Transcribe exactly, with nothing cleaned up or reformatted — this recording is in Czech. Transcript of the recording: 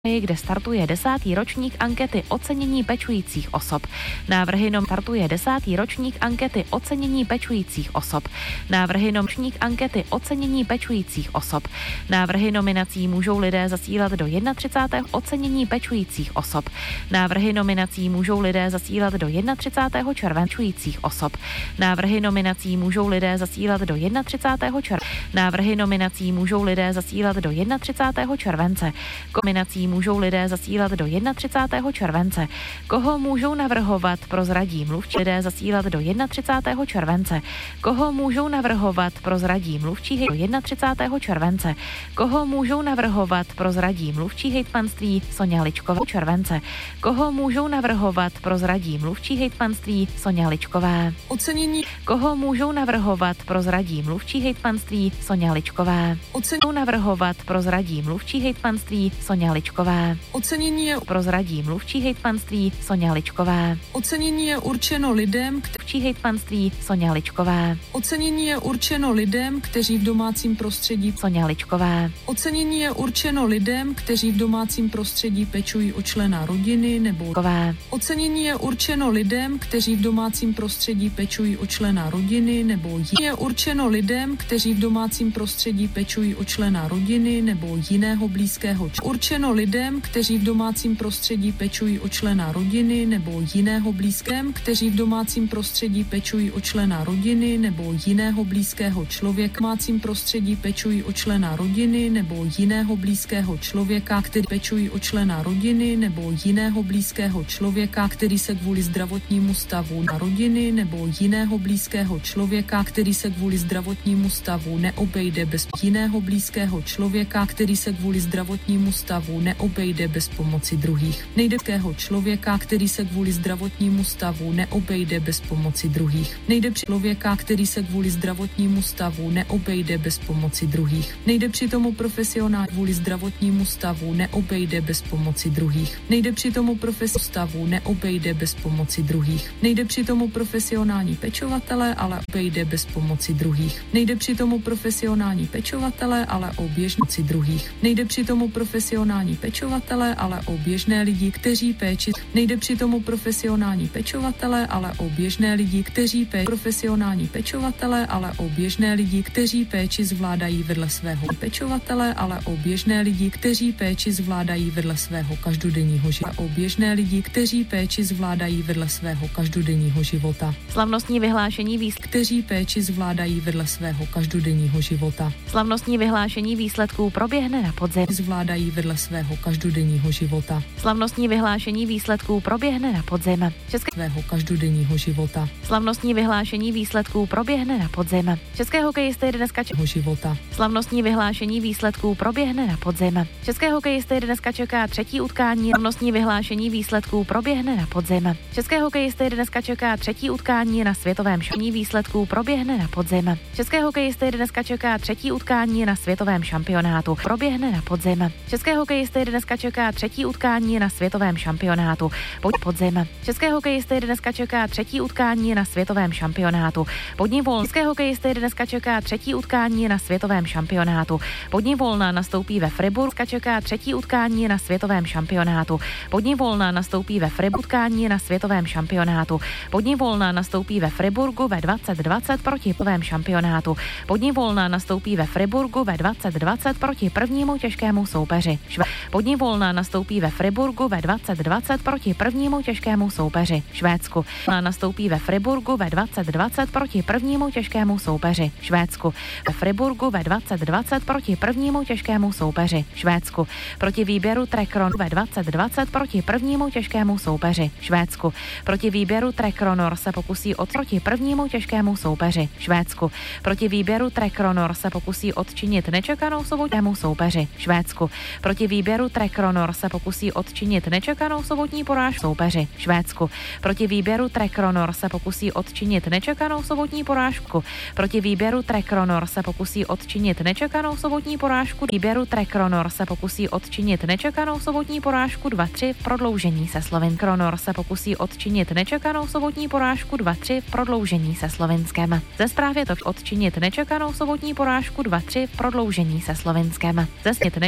kde startuje desátý ročník ankety ocenění pečujících osob. Návrhy nom startuje desátý ročník ankety ocenění pečujících osob. Návrhy ročník ankety ocenění pečujících osob. Návrhy nominací můžou lidé zasílat do třicátého prvního ocenění pečujících osob. Návrhy nominací můžou lidé zasílat do třicátého prvního červenčujících osob. Návrhy nominací můžou lidé zasílat do třicátého prvního července. Návrhy nominací můžou lidé zasílat do třicátého prvního července. Kombinací můžou lidé zasílat do třicátého prvního července. Koho můžou navrhovat, prozradí mluvčí lidé zasílat do třicátého prvního července. Koho můžou navrhovat, prozradí mluvčí do třicátého prvního července. Koho můžou navrhovat, prozradí mluvčí hejtmanství Soňa Ličková července. Koho můžou navrhovat, prozradí mluvčí hejtmanství Soňa Ličková. Ocenění. Koho můžou navrhovat, prozradí mluvčí hejtmanství Soňa Ličková. Ocenění. Navrhovat, prozradí mluvčí hejtmanství Soňa Ličková. Ocenění je prozradí mluvčí hejtmanství Soňa Ličková. Ocenění je určeno lidem, kteří hejtmanství Soňa Ličková. Ocenění je určeno lidem, kteří v domácím prostředí Soňa Ličková. Ocenění je určeno lidem, kteří v domácím prostředí pečují o člena rodiny nebo Ková. Ocenění je určeno lidem, kteří v domácím prostředí pečují o člena rodiny nebo jí. Je určeno lidem, kteří v domácím prostředí pečují o člena rodiny nebo jiného blízkého č- určeno lidem, kteří v domácím prostředí pečují o člena rodiny nebo jiného blízkém, kteří v domácím prostředí pečují o člena rodiny nebo jiného blízkého člověka, v domácím prostředí pečují o člena rodiny nebo jiného blízkého člověka, který pečují o člena rodiny nebo jiného blízkého člověka, který se kvůli zdravotnímu stavu na rodiny nebo jiného blízkého člověka, který se kvůli zdravotnímu stavu neobejde bez jiného blízkého člověka, který se kvůli zdravotnímu stavu neobejde bez pomoci druhých. Nejdeského člověka, který se kvůli zdravotnímu stavu neobejde bez pomoci druhých. Nejde při člověka, který se kvůli zdravotnímu stavu neobejde bez pomoci druhých. Nejde při tomu profesionál kvůli zdravotnímu stavu neobejde bez pomoci druhých. Nejde při tomu profesionální stavu neobejde bez pomoci druhých. Nejde při tomu profesionální pečovatele, ale obejde bez pomoci druhých. Nejde při tomu profesionální pečovatele, ale o běžnosti druhých. Nejde při tomu profesionální pečovatele, ale o běžné lidi, kteří péči. Nejde při tomu profesionální pečovatele, ale o běžné lidi, kteří péči. Profesionální pečovatele, ale o běžné lidi, kteří péči zvládají vedle svého pečovatele, ale o běžné lidi, kteří péči zvládají vedle svého každodenního života. O běžné lidi, kteří péči zvládají vedle svého každodenního života. Slavnostní vyhlášení výsledků, kteří péči zvládají vedle svého každodenního života. Slavnostní vyhlášení výsledků proběhne na podzim. Zvládají vedle svého každodenního života. Slavnostní vyhlášení výsledků proběhne na podzim. České svého každodenního života. Slavnostní vyhlášení výsledků proběhne na podzim. České hokejisty dneska čeká života. Slavnostní vyhlášení výsledků proběhne na podzim. České hokejisty dneska čeká třetí utkání. Slavnostní vyhlášení výsledků proběhne na podzim. České hokejisty dneska čeká třetí utkání na světovém šampionátu. Výsledků proběhne na podzim. České hokejisty dneska čeká třetí utkání na světovém šampionátu. Proběhne na podzim. České hokejisty dneska čeká třetí utkání na světovém šampionátu. Pod podzim. České hokejisty dneska čeká třetí utkání na světovém šampionátu. Podní volna. České hokejisty dneska čeká třetí utkání na světovém šampionátu. Podní volna nastoupí ve Friburgu. Čeká třetí utkání na světovém šampionátu. Podní volna nastoupí ve Friburgu utkání na světovém šampionátu. Podní volna nastoupí ve Friburgu ve dvacet dvacet proti světovém šampionátu. Podní volna nastoupí ve Friburgu ve dvacet dvacet proti prvnímu těžkému soupeři. Šve- Podní volna nastoupí ve Friburgu ve dvacet dvacet proti prvnímu těžkému soupeři. Švédsku. Nastoupí ve Friburgu ve dvacet dvacet proti prvnímu těžkému soupeři. Švédsku. Ve Friburgu ve dvacet dvacet proti prvnímu těžkému soupeři. Švédsku. Proti výběru Trekron ve dvacet dvacet proti prvnímu těžkému soupeři. Švédsku. Proti výběru Trekronor se pokusí od proti prvnímu těžkému soupeři. Švédsku. Proti výběru Trekronor se pokusí odčinit nečekanou sobotnímu soupeři. Švédsku. Proti výběru Trekronor se pokusí odčinit nečekanou sobotní porážku soupeři. Švédsku. Proti výběru Trekronor se pokusí odčinit nečekanou sobotní porážku. Proti výběru Trekronor se pokusí odčinit nečekanou sobotní porážku. Výběru Trekronor se pokusí odčinit nečekanou sobotní porážku dva tři v prodloužení se Slovin. Kronor se pokusí odčinit nečekanou sobotní porážku dva tři v prodloužení se Slovinskem. Ze zprávy to odčinit nečekanou sobotní porážku dva tři v prodloužení se Slovinskem. Ze